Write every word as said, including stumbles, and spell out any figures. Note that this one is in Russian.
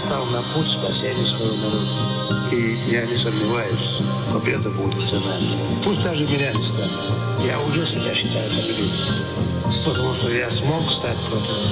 стал на путь спасения своего народа. И я не сомневаюсь, победа будет за нами. Пусть даже меня не станет. Я уже себя считаю победителем. Потому что я смог стать против